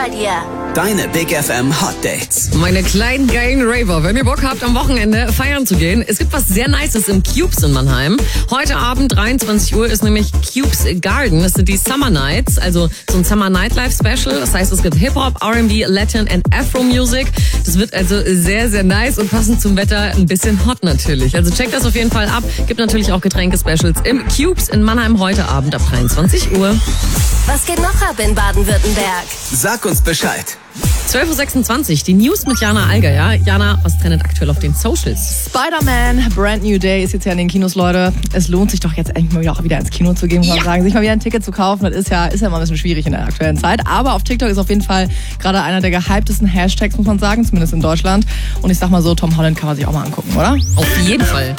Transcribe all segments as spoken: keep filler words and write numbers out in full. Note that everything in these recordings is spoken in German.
bei dir. Deine Big F M Hot Dates. Meine kleinen geilen Raver, wenn ihr Bock habt, am Wochenende feiern zu gehen. Es gibt was sehr Nices im Cubes in Mannheim. Heute Abend, dreiundzwanzig Uhr, ist nämlich Cubes Garden. Das sind die Summer Nights, also so ein Summer Nightlife Special. Das heißt, es gibt Hip-Hop, R and B, Latin and Afro-Music. Das wird also sehr, sehr nice und passend zum Wetter ein bisschen hot natürlich. Also checkt das auf jeden Fall ab. Gibt natürlich auch Getränke-Specials im Cubes in Mannheim heute Abend ab dreiundzwanzig Uhr. Was geht noch ab in Baden-Württemberg? Sag uns Bescheid. zwölf Uhr sechsundzwanzig, die News mit Jana Alger, ja? Jana, was trendet aktuell auf den Socials? Spider-Man, Brand New Day ist jetzt ja in den Kinos, Leute. Es lohnt sich doch jetzt endlich mal wieder auch wieder ins Kino zu gehen, muss man Ja. sagen. Sich mal wieder ein Ticket zu kaufen, das ist ja, ist ja mal ein bisschen schwierig in der aktuellen Zeit. Aber auf TikTok ist auf jeden Fall gerade einer der gehyptesten Hashtags, muss man sagen, zumindest in Deutschland. Und ich sag mal so, Tom Holland kann man sich auch mal angucken, oder? Auf jeden Fall.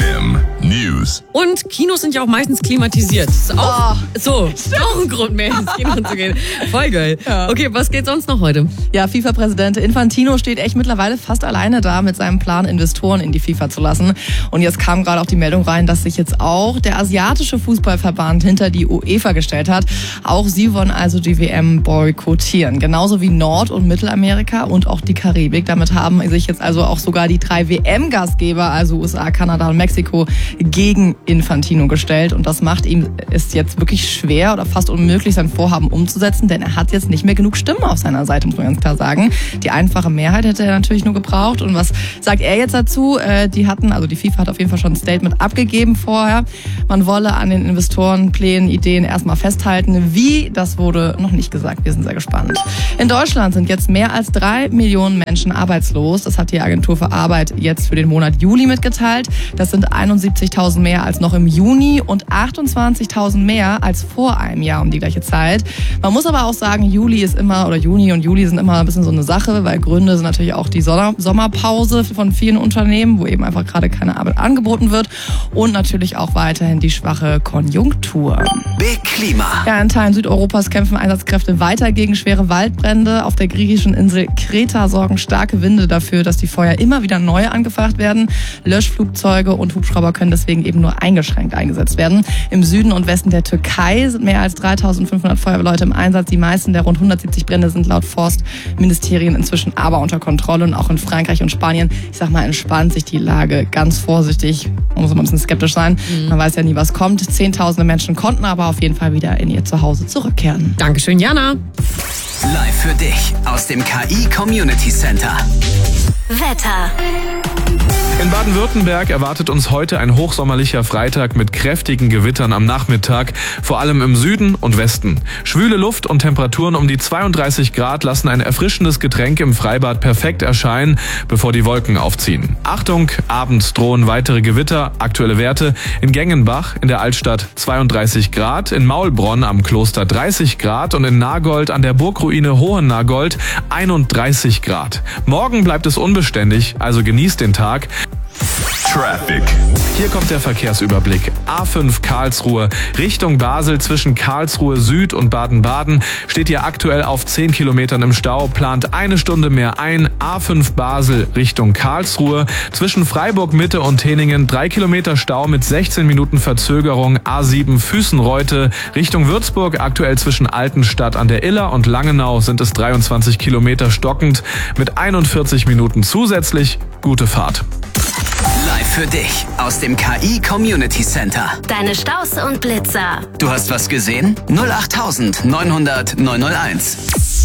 News. Und Kinos sind ja auch meistens klimatisiert. Ist auch, so, ist auch ein Grund mehr ins Kino zu gehen. Voll geil. Ja. Okay, was geht sonst noch heute? Ja, FIFA-Präsident Infantino steht echt mittlerweile fast alleine da mit seinem Plan, Investoren in die FIFA zu lassen. Und jetzt kam gerade auch die Meldung rein, dass sich jetzt auch der asiatische Fußballverband hinter die UEFA gestellt hat. Auch sie wollen also die W M boykottieren. Genauso wie Nord- und Mittelamerika und auch die Karibik. Damit haben sich jetzt also auch sogar die drei W M-Gastgeber, also U S A, Kanada und Mexiko, gegen Infantino gestellt. Und das macht ihm es jetzt wirklich schwer oder fast unmöglich, sein Vorhaben umzusetzen, denn er hat jetzt nicht mehr genug Stimmen auf seiner Seite, muss man ganz klar sagen. Die einfache Mehrheit hätte er natürlich nur gebraucht. Und was sagt er jetzt dazu? Äh, die hatten, also die FIFA hat auf jeden Fall schon ein Statement abgegeben vorher. Man wolle an den Investorenplänen, Ideen erstmal festhalten. Wie, das wurde noch nicht gesagt. Wir sind sehr gespannt. In Deutschland sind jetzt mehr als drei Millionen Menschen arbeitslos. Das hat die Agentur für Arbeit jetzt für den Monat Juli mitgeteilt. Das sind einundsiebzigtausend mehr als noch im Juni und achtundzwanzigtausend mehr als vor einem Jahr um die gleiche Zeit. Man muss aber auch sagen, Juli ist immer, oder Juni und Juli sind immer ein bisschen so eine Sache, weil Gründe sind natürlich auch die Sommerpause von vielen Unternehmen, wo eben einfach gerade keine Arbeit angeboten wird und natürlich auch weiterhin die schwache Konjunktur. Big Klima. Ja, in Teilen Südeuropas kämpfen Einsatzkräfte weiter gegen schwere Waldbrände. Auf der griechischen Insel Kreta sorgen starke Winde dafür, dass die Feuer immer wieder neu angefacht werden. Löschflugzeuge und Hubschrauber können deswegen eben nur eingeschränkt eingesetzt werden. Im Süden und Westen der Türkei sind mehr als dreitausendfünfhundert Feuerwehrleute im Einsatz. Die meisten der rund hundertsiebzig Brände sind laut Forstministerien inzwischen aber unter Kontrolle. Und auch in Frankreich und Spanien, ich sag mal, entspannt sich die Lage ganz vorsichtig. Man muss immer ein bisschen skeptisch sein. Man weiß ja nie, was kommt. Zehntausende Menschen konnten aber auf jeden Fall wieder in ihr Zuhause zurückkehren. Dankeschön, Jana. Live für dich aus dem K I Community Center. Wetter. In Baden-Württemberg erwartet uns heute ein hochsommerlicher Freitag mit kräftigen Gewittern am Nachmittag, vor allem im Süden und Westen. Schwüle Luft und Temperaturen um die zweiunddreißig Grad lassen ein erfrischendes Getränk im Freibad perfekt erscheinen, bevor die Wolken aufziehen. Achtung, abends drohen weitere Gewitter, aktuelle Werte in Gengenbach in der Altstadt zweiunddreißig Grad, in Maulbronn am Kloster dreißig Grad und in Nagold an der Burgruine Hohennagold einunddreißig Grad. Morgen bleibt es unbeständig, also genießt den Tag. Traffic. Hier kommt der Verkehrsüberblick. A fünf Karlsruhe Richtung Basel zwischen Karlsruhe Süd und Baden-Baden steht hier aktuell auf zehn Kilometern im Stau, plant eine Stunde mehr ein. A fünf Basel Richtung Karlsruhe zwischen Freiburg Mitte und Teningen drei Kilometer Stau mit sechzehn Minuten Verzögerung. A sieben Füßenreute Richtung Würzburg aktuell zwischen Altenstadt an der Iller und Langenau sind es dreiundzwanzig Kilometer stockend mit einundvierzig Minuten zusätzlich. Gute Fahrt. Live für dich aus dem K I Community Center. Deine Staus und Blitzer. Du hast was gesehen? null acht neunhundert neunhunderteins.